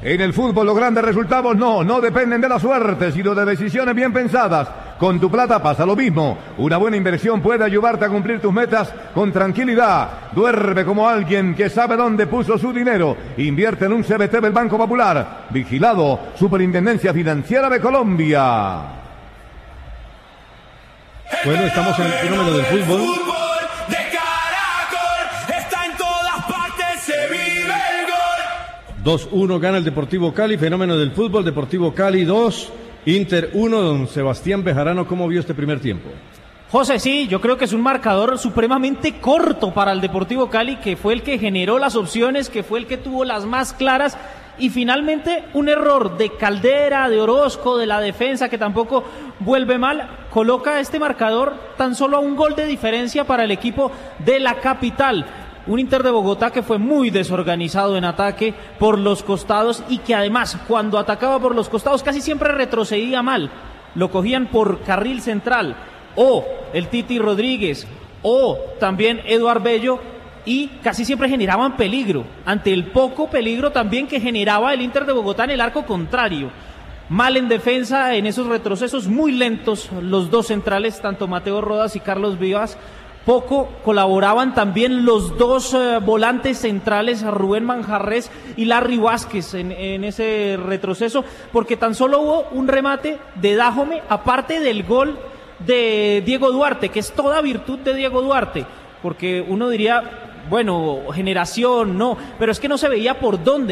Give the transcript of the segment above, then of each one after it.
En el fútbol los grandes resultados no dependen de la suerte, sino de decisiones bien pensadas. Con tu plata pasa lo mismo. Una buena inversión puede ayudarte a cumplir tus metas con tranquilidad. Duerme como alguien que sabe dónde puso su dinero. Invierte en un CBT del Banco Popular. Vigilado, Superintendencia Financiera de Colombia. Bueno, estamos en el fenómeno del fútbol. De Caracol, está en todas partes, se vive el gol. 2-1 gana el Deportivo Cali, fenómeno del fútbol, Deportivo Cali 2, Inter 1, don Sebastián Bejarano, ¿cómo vio este primer tiempo? José, sí, yo creo que es un marcador supremamente corto para el Deportivo Cali, que fue el que generó las opciones, que fue el que tuvo las más claras, y finalmente un error de Caldera, de Orozco, de la defensa, que tampoco vuelve mal, coloca este marcador tan solo a un gol de diferencia para el equipo de la capital. Un Inter de Bogotá que fue muy desorganizado en ataque por los costados y que además cuando atacaba por los costados casi siempre retrocedía mal. Lo cogían por carril central o el Titi Rodríguez o también Eduard Bello y casi siempre generaban peligro, ante el poco peligro también que generaba el Inter de Bogotá en el arco contrario. Mal en defensa, en esos retrocesos muy lentos los dos centrales, tanto Mateo Rodas y Carlos Vivas. Poco colaboraban también los dos volantes centrales, Rubén Manjarrés y Larry Vázquez en ese retroceso, porque tan solo hubo un remate de Dájome, aparte del gol de Diego Duarte, que es toda virtud de Diego Duarte, porque uno diría, bueno, generación, no, pero es que no se veía por dónde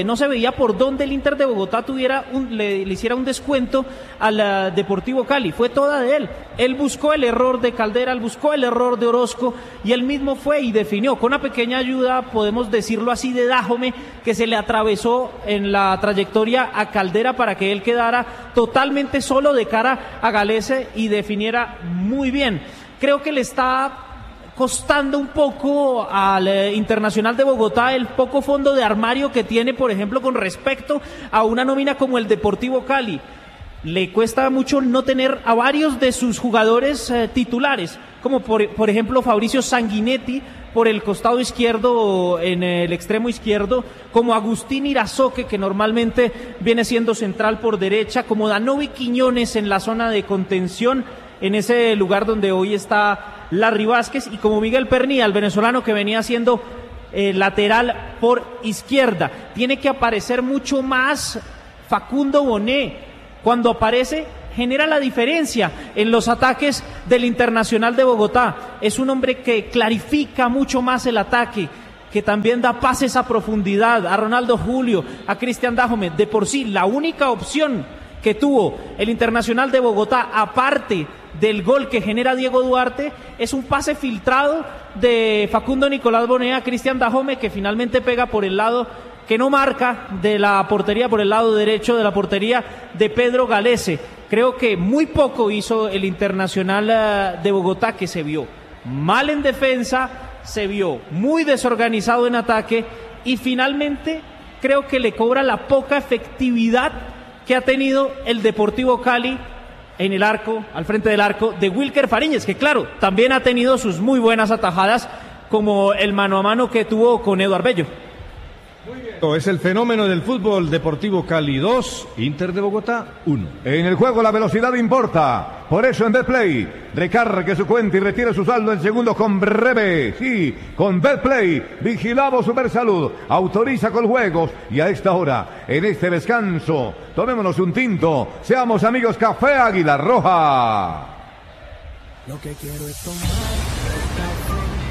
el Inter de Bogotá le hiciera un descuento al Deportivo Cali, fue toda de él. Él buscó el error de Caldera, él buscó el error de Orozco y él mismo fue y definió con una pequeña ayuda, podemos decirlo así, de Dájome, que se le atravesó en la trayectoria a Caldera para que él quedara totalmente solo de cara a Galese y definiera muy bien. Creo que le está costando un poco al Internacional de Bogotá el poco fondo de armario que tiene, por ejemplo, con respecto a una nómina como el Deportivo Cali. Le cuesta mucho no tener a varios de sus jugadores titulares, como por ejemplo Fabricio Sanguinetti por el costado izquierdo, en el extremo izquierdo, como Agustín Irazoque, que normalmente viene siendo central por derecha, como Danovi Quiñones en la zona de contención, en ese lugar donde hoy está Larry Vázquez, y como Miguel Pernía, el venezolano que venía siendo lateral por izquierda. Tiene que aparecer mucho más Facundo Bonet. Cuando aparece, genera la diferencia en los ataques del Internacional de Bogotá. Es un hombre que clarifica mucho más el ataque, que también da pases a profundidad a Ronaldo Julio, a Cristian Dájome. De por sí, la única opción que tuvo el Internacional de Bogotá, aparte del gol que genera Diego Duarte, es un pase filtrado de Facundo Nicolás Bonet a Cristian Dájome, que finalmente pega por el lado que no marca de la portería, por el lado derecho de la portería de Pedro Galese. Creo que muy poco hizo el Internacional de Bogotá, que se vio mal en defensa, se vio muy desorganizado en ataque y finalmente creo que le cobra la poca efectividad que ha tenido el Deportivo Cali en el arco, al frente del arco de Wilker Fariñez, que claro, también ha tenido sus muy buenas atajadas, como el mano a mano que tuvo con Eduard Bello. Es el fenómeno del fútbol, Deportivo Cali 2, Inter de Bogotá 1. En el juego la velocidad importa. Por eso en Betplay, recargue su cuenta y retire su saldo en segundos con breve. Sí, con Betplay, vigilado Supersalud, autoriza con juegos. Y a esta hora, en este descanso, tomémonos un tinto. Seamos amigos Café Águila Roja. Lo que quiero es tomar